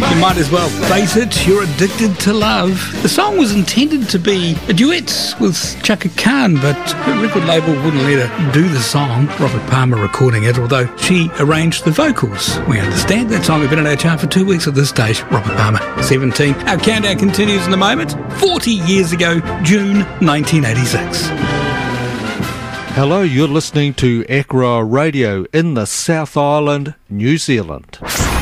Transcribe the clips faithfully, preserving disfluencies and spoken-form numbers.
You might as well face it, you're addicted to love. The song was intended to be a duet with Chaka Khan, but her record label wouldn't let her do the song. Robert Palmer recording it, although she arranged the vocals. We understand that song has been in our chart for two weeks at this stage. Robert Palmer, seventeen. Our countdown continues in a moment. forty years ago, June nineteen eighty-six. Hello, you're listening to Akra Radio in the South Island, New Zealand.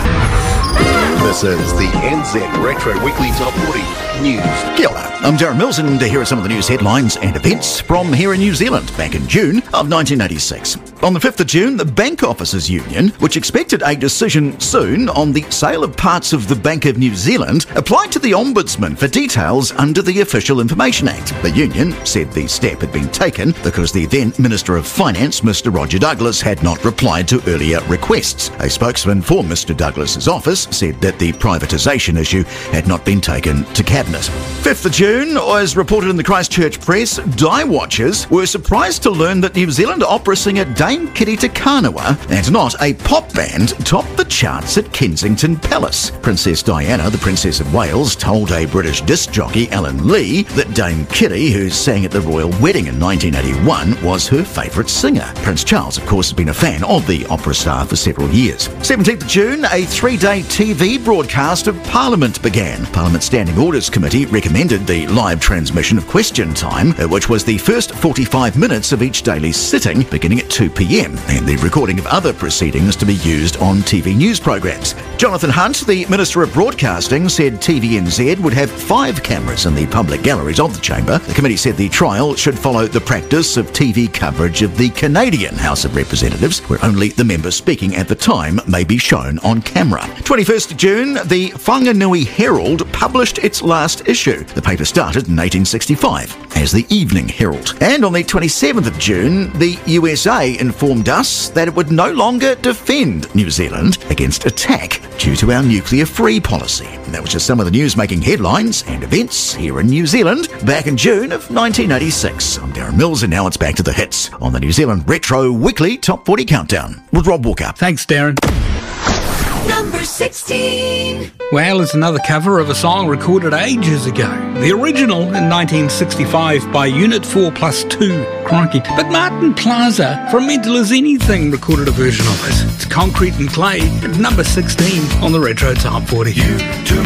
This is the N Z Retro Weekly Top forty News. Kia ora. I'm Darren Mills, and here are some of the news headlines and events from here in New Zealand back in June of nineteen eighty-six. On the fifth of June, the Bank Officers Union, which expected a decision soon on the sale of parts of the Bank of New Zealand, applied to the Ombudsman for details under the Official Information Act. The union said the step had been taken because the then Minister of Finance, Mister Roger Douglas, had not replied to earlier requests. A spokesman for Mister Douglas's office said that the privatisation issue had not been taken to Cabinet. fifth of June, as reported in the Christchurch Press, Die Watchers were surprised to learn that New Zealand opera singer Dame Kitty Takanawa and not a pop band topped the charts at Kensington Palace. Princess Diana, the Princess of Wales, told a British disc jockey, Alan Lee, that Dame Kitty, who sang at the royal wedding in nineteen eighty-one, was her favourite singer. Prince Charles, of course, has been a fan of the opera star for several years. seventeenth of June, a three-day T V broadcast of Parliament began. Parliament Standing Orders Committee recommended the live transmission of Question Time, which was the first forty-five minutes of each daily sitting, beginning at two p.m, and the recording of other proceedings to be used on T V news programmes. Jonathan Hunt, the Minister of Broadcasting, said T V N Z would have five cameras in the public galleries of the chamber. The committee said the trial should follow the practice of T V coverage of the Canadian House of Representatives, where only the member speaking at the time may be shown on camera. twenty-first of June, the Whanganui Herald published its last issue. The paper started in eighteen sixty-five as the Evening Herald. And on the twenty-seventh of June, the U S A informed us that it would no longer defend New Zealand against attack due to our nuclear-free policy. And that was just some of the news making headlines and events here in New Zealand back in June of nineteen eighty-six. I'm Darren Mills, and now it's back to the hits on the New Zealand Retro Weekly Top forty Countdown with Rob Walker. Thanks, Darren. Number sixteen. Well, it's another cover of a song recorded ages ago. The original in nineteen sixty-five by Unit four plus two. Crikey. But Martin Plaza from Mental As Anything recorded a version of it. It's Concrete and Clay at number sixteen on the Retro Top forty. You